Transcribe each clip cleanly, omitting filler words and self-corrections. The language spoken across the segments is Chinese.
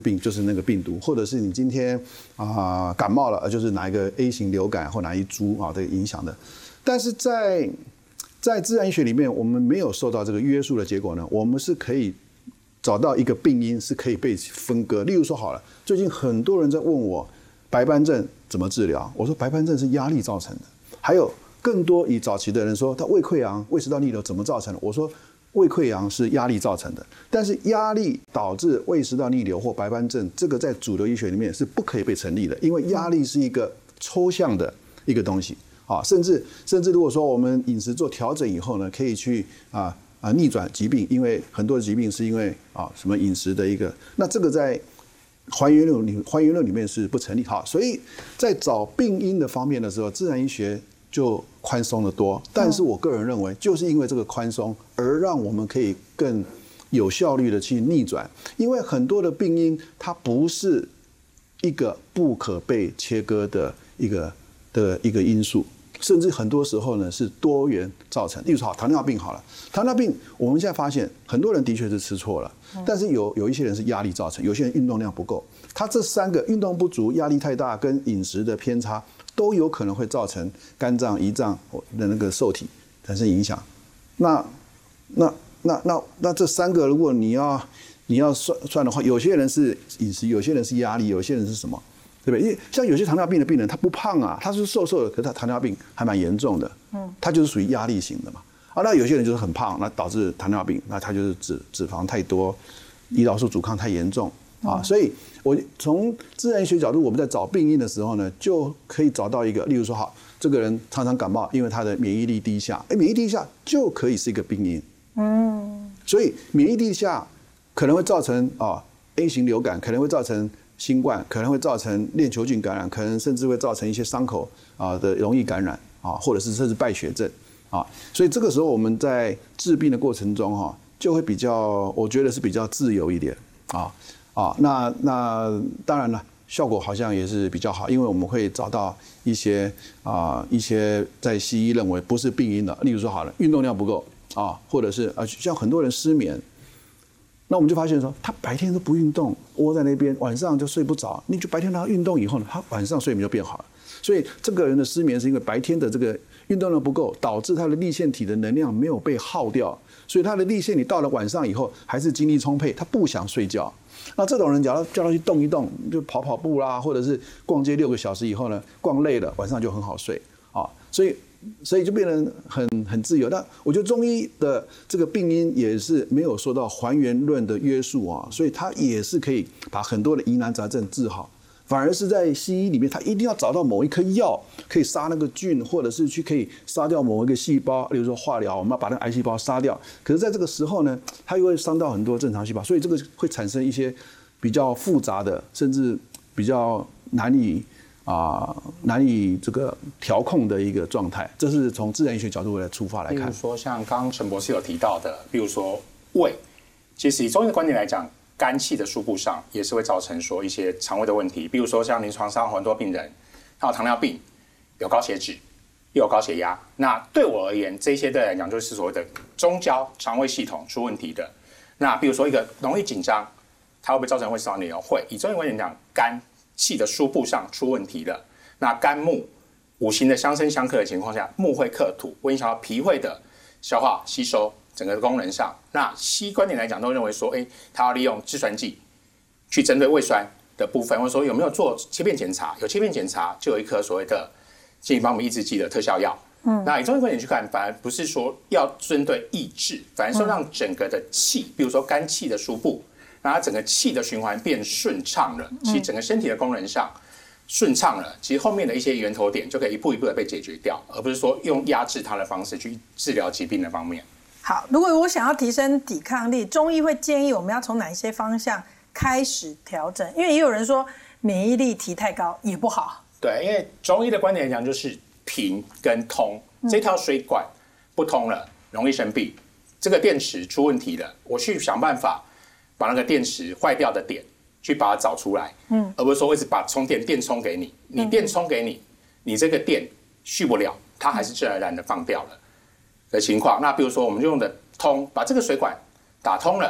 病就是那个病毒，或者是你今天感冒了，就是哪一个 A 型流感或哪一株的影响的。但是在自然医学里面，我们没有受到这个约束的结果呢，我们是可以找到一个病因是可以被分割。例如说好了，最近很多人在问我白斑症怎么治疗，我说白斑症是压力造成的。还有更多以早期的人说他胃溃疡、胃食道逆流怎么造成的，我说胃溃疡是压力造成的，但是压力导致胃食道逆流或白斑症，这个在主流医学里面是不可以被成立的，因为压力是一个抽象的一个东西啊，甚至如果说我们饮食做调整以后呢，可以去逆转疾病，因为很多的疾病是因为什么饮食的一个，那这个在还原论里面是不成立。好，所以在找病因的方面的时候，自然医学就宽松的多，但是我个人认为，就是因为这个宽松，而让我们可以更有效率的去逆转。因为很多的病因，它不是一个不可被切割的一个因素，甚至很多时候呢是多元造成。例如说，糖尿病好了，糖尿病我们现在发现很多人的确是吃错了，但是有一些人是压力造成，有些人运动量不够，他这三个运动不足、压力太大跟饮食的偏差，都有可能会造成肝脏、胰脏的那个受体产生影响。那这三个，如果你要算的话，有些人是饮食，有些人是压力，有些人是什么，对不对？因为像有些糖尿病的病人，他不胖啊，他是瘦的，可是他糖尿病还蛮严重的，他就是属于压力型的嘛。那有些人就是很胖，那导致糖尿病，那他就是脂肪太多，胰岛素阻抗太严重啊。所以我从自然医学角度，我们在找病因的时候呢，就可以找到一个，例如说，好，这个人常常感冒，因为他的免疫力低下，免疫力低下就可以是一个病因。所以免疫力低下可能会造成A 型流感，可能会造成新冠，可能会造成链球菌感染，可能甚至会造成一些伤口的容易感染或者是甚至败血症所以这个时候我们在治病的过程中就会比较，我觉得是比较自由一点那当然了，效果好像也是比较好，因为我们会找到一些在西医认为不是病因的，例如说好了，运动量不够或者是像很多人失眠，那我们就发现说，他白天都不运动，窝在那边，晚上就睡不着，你就白天让他运动以后呢，他晚上睡眠就变好了。所以这个人的失眠是因为白天的这个运动量不够，导致他的粒线体的能量没有被耗掉，所以他的粒线体到了晚上以后还是精力充沛，他不想睡觉。那这种人叫他去动一动，就跑步啦，或者是逛街6个小时以后呢，逛累了，晚上就很好睡所以就变得很自由。但我觉得中医的这个病因也是没有受到还原论的约束所以它也是可以把很多的疑难杂症治好。反而是在西医里面，它一定要找到某一颗药可以杀那个菌，或者是可以杀掉某一个细胞，比如说化疗，我们要把那个癌细胞杀掉。可是在这个时候呢，它又会伤到很多正常细胞，所以这个会产生一些比较复杂的，甚至比较难以这个调控的一个状态。这是从自然医学角度来出发来看。 比如说像刚刚陈博士有提到的，比如说胃，其实以中医的观点来讲，肝气的输布上也是会造成说一些肠胃的问题。比如说像临床上很多病人，他有糖尿病，有高血脂，又有高血压。那对我而言，这些的来讲就是所谓的中焦肠胃系统出问题的。那比如说一个容易紧张，它会不会造成胃食道逆流？会。以中医观点讲，肝气的输布上出问题了。那肝木五行的相生相克的情况下，木会克土，会影响到脾胃的消化吸收整个功能上。那西医观点来讲，都认为说，它要利用制酸剂去针对胃酸的部分，或者说有没有做切片检查？有切片检查，就有一颗所谓的进行帮我们抑制剂的特效药。那以中医观点去看，反而不是说要针对抑制，反而说让整个的气，比如说肝气的输布，让它整个气的循环变顺畅了，其实整个身体的功能上顺畅了，其实后面的一些源头点就可以一步一步的被解决掉，而不是说用压制它的方式去治疗疾病的方面。 好，如果我想要提升抵抗力，中医会建议我们要从哪些方向开始调整？因为也有人说免疫力提太高也不好。 对，因为中医的观点来讲，就是平跟通，这条水管不通了，容易生病。这个电池出问题了，我去想办法把那个电池坏掉的点去把它找出来，而不是说我一直把电充给你，你电充给你，你这个电续不了，它还是自然而然的放掉了的情况。那比如说我们就用的通，把这个水管打通了，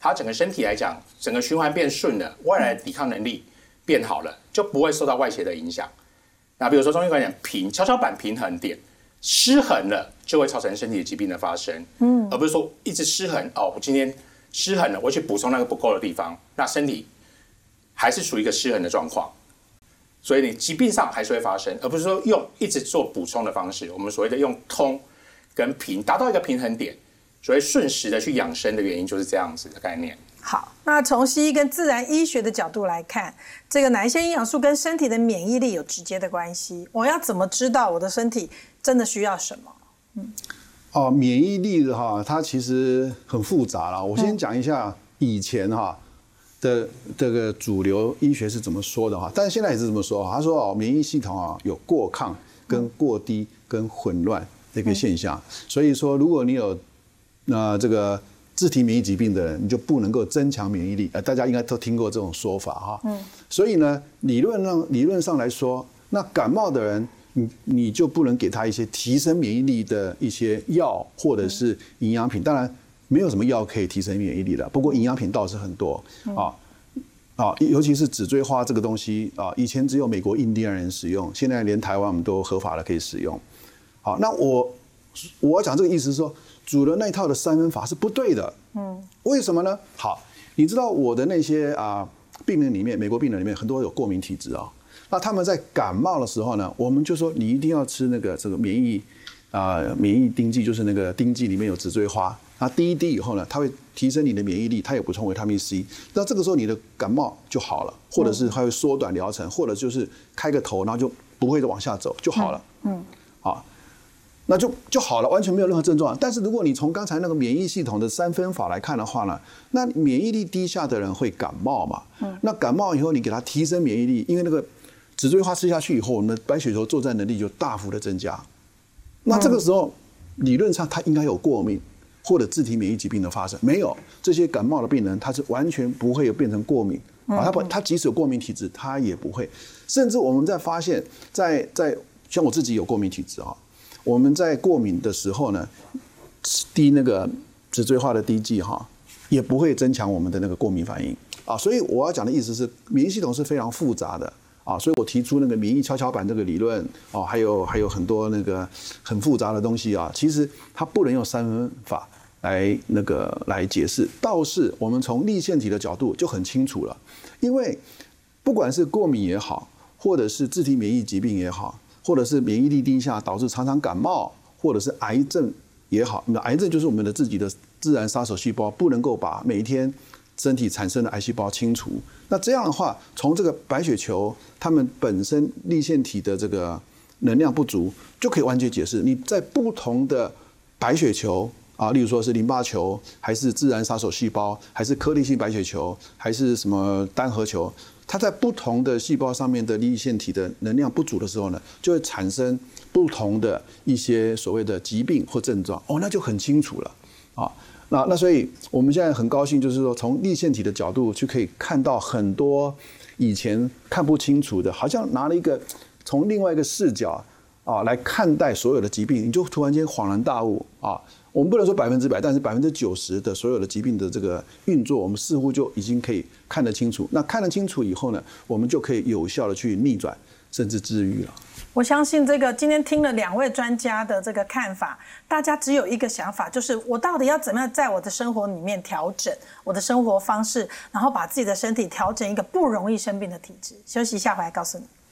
它整个身体来讲，整个循环变顺了，外来抵抗能力变好了，就不会受到外邪的影响。那比如说中医观点，跷跷板平衡点失衡了，就会造成身体疾病的发生。而不是说一直失衡哦，我今天失衡了，我去补充那个不够的地方，那身体还是处于一个失衡的状况，所以你疾病上还是会发生，而不是说用一直做补充的方式。我们所谓的用通跟平达到一个平衡点。所以顺时的去养生的原因就是这样子的概念。 好，那从西医跟自然医学的角度来看，这个哪一些营养素跟身体的免疫力有直接的关系？我要怎么知道我的身体真的需要什么？ 免疫力的哈，它其实很复杂啦。我先讲一下以前哈的这个主流医学是怎么说的哈，但是现在也是这么说。他说免疫系统啊有过亢、跟过低、跟混乱的一个现象，所以说如果你有这个自体免疫疾病的人，你就不能够增强免疫力。大家应该都听过这种说法哈。所以呢，理论上来说，那感冒的人，你就不能给他一些提升免疫力的一些药或者是营养品。当然，没有什么药可以提升免疫力的，不过营养品倒是很多尤其是紫锥花这个东西以前只有美国印第安人使用，现在连台湾我们都合法的可以使用。好，那我要讲这个意思是说，煮的那一套的3分法是不对的。为什么呢？好，你知道我的那些病人里面，美国病人里面很多有过敏体质啊。那他们在感冒的时候呢，我们就说你一定要吃这个免疫酊剂，就是那个酊剂里面有紫锥花。那滴一滴以后呢，它会提升你的免疫力，它也补充维他命 C。那这个时候你的感冒就好了，或者是它会缩短疗程，或者就是开个头，然后就不会往下走就好了。那就好了，完全没有任何症状。但是如果你从刚才那个免疫系统的3分法来看的话呢，那免疫力低下的人会感冒嘛？那感冒以后你给他提升免疫力，因为那个紫锥花吃下去以后，我们的白血球作战能力就大幅的增加。那这个时候理论上他应该有过敏或者自体免疫疾病的发生，没有。这些感冒的病人他是完全不会有变成过敏他即使有过敏体质他也不会。甚至我们在发现在像我自己有过敏体质我们在过敏的时候呢，滴那个紫锥花的滴剂也不会增强我们的那个过敏反应所以我要讲的意思是，免疫系统是非常复杂的所以我提出那个免疫跷跷板这个理论还有很多那个很复杂的东西其实它不能用3分法来解释。倒是我们从粒线体的角度就很清楚了，因为不管是过敏也好，或者是自体免疫疾病也好，或者是免疫力低下导致常常感冒，或者是癌症也好，那癌症就是我们的自己的自然杀手细胞不能够把每一天身体产生的癌细胞清除。那这样的话，从这个白血球它们本身粒线体的这个能量不足，就可以完全解释你在不同的白血球例如说是淋巴球，还是自然杀手细胞，还是颗粒性白血球，还是什么单核球，它在不同的细胞上面的粒线体的能量不足的时候呢，就会产生不同的一些所谓的疾病或症状那就很清楚了那所以我们现在很高兴，就是说从粒线体的角度就可以看到很多以前看不清楚的，好像拿了一个从另外一个视角来看待所有的疾病，你就突然间恍然大悟我们不能说100%，但是90%的所有的疾病的这个运作，我们似乎就已经可以看得清楚。那看得清楚以后呢，我们就可以有效的去逆转，甚至治愈了。 我相信这个今天听了2位专家的这个看法，大家只有一个想法，就是我到底要怎么样在我的生活里面调整我的生活方式，然后把自己的身体调整一个不容易生病的体质。休息一下回来告诉你。